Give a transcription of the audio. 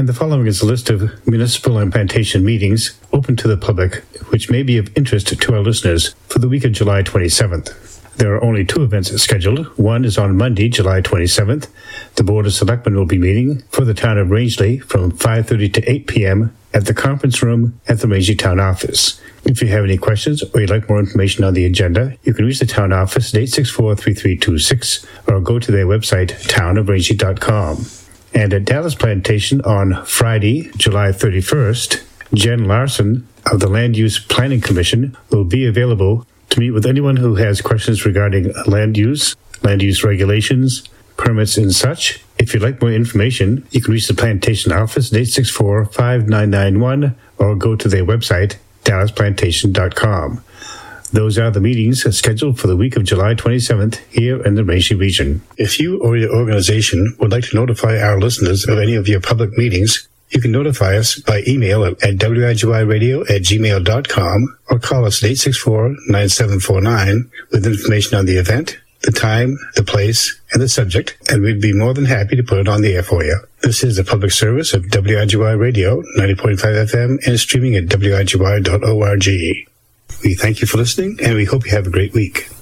And the following is a list of municipal and plantation meetings open to the public, which may be of interest to our listeners for the week of July 27th. There are only 2 events scheduled. One is on Monday, July 27th. The Board of Selectmen will be meeting for the town of Rangeley from 5:30 to 8 p.m. at the conference room at the Rangeley Town Office. If you have any questions or you'd like more information on the agenda, you can reach the town office at 864-3326 or go to their website, townofrangeley.com. And at Dallas Plantation on Friday, July 31st, Jen Larson of the Land Use Planning Commission will be available to meet with anyone who has questions regarding land use regulations, permits, and such. If you'd like more information, you can reach the Plantation office at 864-5991 or go to their website, dallasplantation.com. Those are the meetings scheduled for the week of July 27th here in the Rangeley region. If you or your organization would like to notify our listeners of any of your public meetings, you can notify us by email at wiguradio@gmail.com or call us at 864-9749 with information on the event, the time, the place, and the subject, and we'd be more than happy to put it on the air for you. This is a public service of WIGY Radio, 90.5 FM, and streaming at wigy.org. We thank you for listening, and we hope you have a great week.